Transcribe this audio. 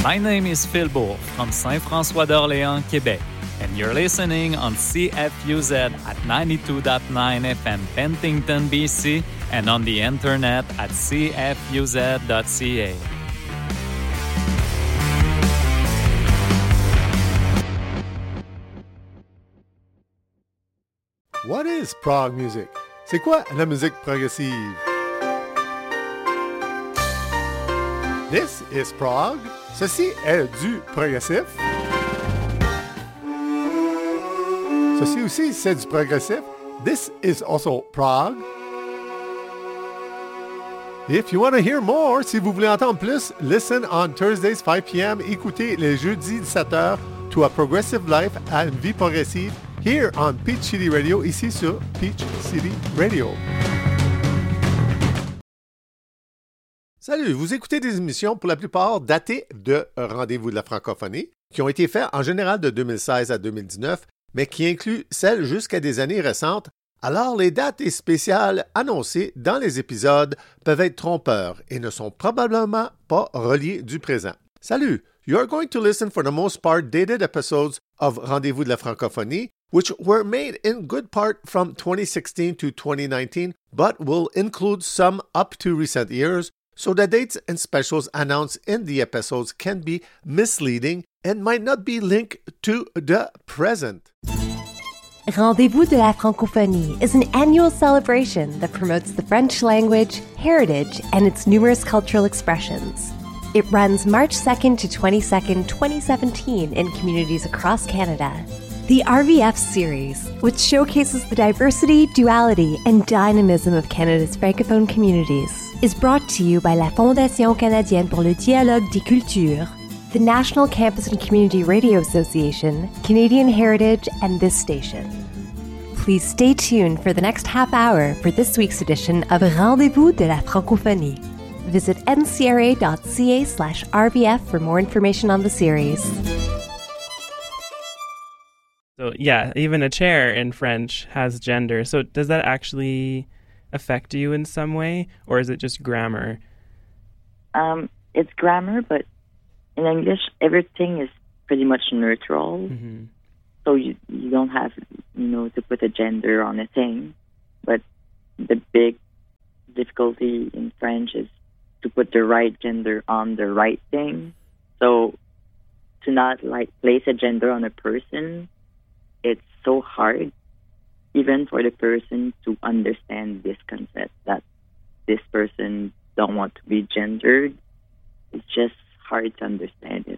My name is Phil Bourg from Saint-François d'Orléans, Quebec, and you're listening on CFUZ at 92.9 FM Penticton, BC, and on the internet at cfuz.ca. What is prog music? C'est quoi la musique progressive? This is prog. Ceci est du progressif. Ceci aussi, c'est du progressif. This is also prog. If you want to hear more, si vous voulez entendre plus, listen on Thursdays 5 p.m. Écoutez les jeudis 17h to a progressive life à une vie progressive here on Peach City Radio, ici sur Peach City Radio. Salut, vous écoutez des émissions pour la plupart datées de Rendez-vous de la francophonie, qui ont été faites en général de 2016 à 2019, mais qui incluent celles jusqu'à des années récentes. Alors, les dates et spéciales annoncées dans les épisodes peuvent être trompeurs et ne sont probablement pas reliées du présent. Salut! You are going to listen for the most part dated episodes of Rendez-vous de la francophonie, which were made in good part from 2016 to 2019, but will include some up to recent years, so the dates and specials announced in the episodes can be misleading and might not be linked to the present. Rendez-vous de la francophonie is an annual celebration that promotes the French language, heritage, and its numerous cultural expressions. It runs March 2nd to 22nd, 2017 in communities across Canada. The RVF series, which showcases the diversity, duality, and dynamism of Canada's francophone communities, is brought to you by la Fondation canadienne pour le dialogue des cultures, the National Campus and Community Radio Association, Canadian Heritage, and this station. Please stay tuned for the next half hour for this week's edition of Rendez-vous de la francophonie. Visit ncra.ca/RVF for more information on the series. So yeah, even a chair in French has gender. So does that actually affect you in some way, or is it just grammar? It's grammar, but in English, everything is pretty much neutral. Mm-hmm. So you don't have, to put a gender on a thing. But the big difficulty in French is to put the right gender on the right thing. So to not place a gender on a person, it's so hard, even for the person to understand this concept that this person don't want to be gendered. It's just hard to understand it.